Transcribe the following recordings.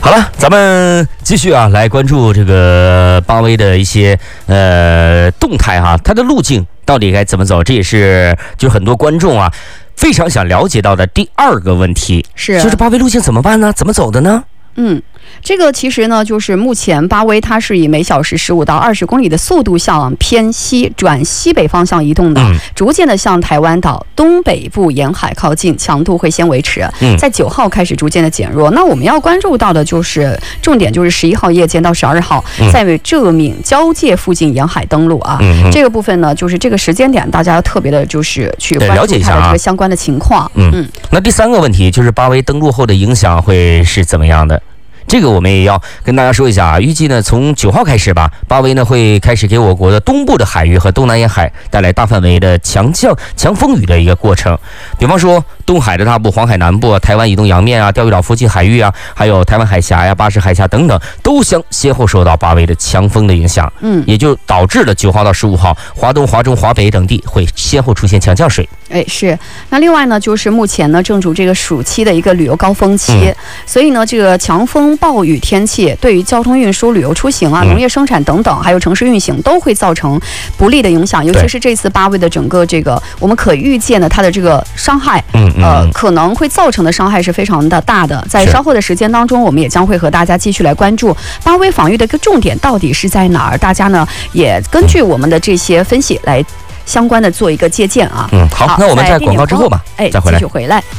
好了，咱们继续来关注这个巴威的一些动态它的路径到底该怎么走，这也是就是很多观众非常想了解到的第二个问题，就是巴威路径怎么办呢？怎么走的呢？ 这个其实呢，就是目前巴威它是以每小时15到20公里的速度向偏西转西北方向移动的，逐渐的向台湾岛东北部沿海靠近，强度会先维持，在9号开始逐渐的减弱。那我们要关注到的就是重点就是11号夜间到12号，在浙闽交界附近沿海登陆这个部分呢，就是这个时间点大家要特别的就是去关注它的这个相关的情况。 那第三个问题就是巴威登陆后的影响会是怎么样的？这个我们也要跟大家说一下预计呢从9号开始吧，巴威呢会开始给我国的东部的海域和东南沿海带来大范围的强风雨的一个过程。比方说东海的大部、黄海南部、台湾以东洋面钓鱼岛附近海域还有台湾海峡巴士海峡等等，都将先后受到巴威的强风的影响。也就导致了9号到15号华东、华中、华北等地会先后出现强降水。 是。那另外呢，就是目前呢正处这个暑期的一个旅游高峰期，所以呢这个强风暴雨天气对于交通运输、旅游出行农业生产等等，还有城市运行都会造成不利的影响。尤其是这次巴威的整个这个我们可预见的它的这个伤害，可能会造成的伤害是非常的大的。在稍后的时间当中，我们也将会和大家继续来关注巴威防御的一个重点到底是在哪儿。大家呢也根据我们的这些分析来相关的做一个借鉴好，那我们在广告之后吧，再回来。 继续回来。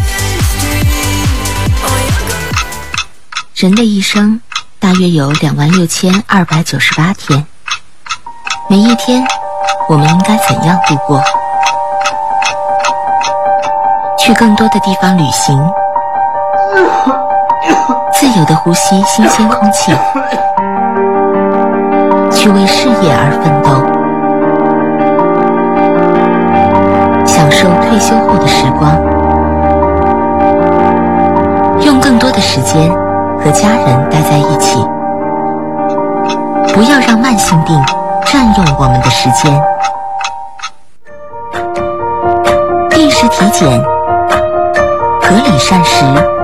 人的一生大约有26298天，每一天我们应该怎样度过？去更多的地方旅行，自由地呼吸新鲜空气，去为事业而奋斗，享受退休后的时光，用更多的时间和家人待在一起，不要让慢性病占用我们的时间。定时体检，合理膳食，